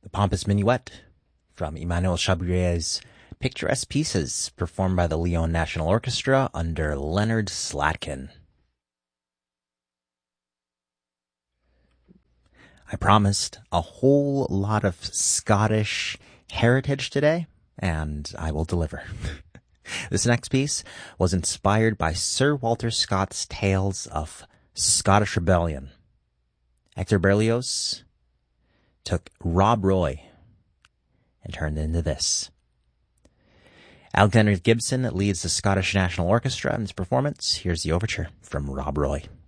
Pompous Minuet from Emmanuel Chabrier's Picturesque Pieces, performed by the Lyon National Orchestra under Leonard Slatkin. I promised a whole lot of Scottish heritage today, and I will deliver. This next piece was inspired by Sir Walter Scott's tales of Scottish rebellion. Hector Berlioz took Rob Roy and turned it into this. Alexander Gibson leads the Scottish National Orchestra in this performance. Here's the overture from Rob Roy.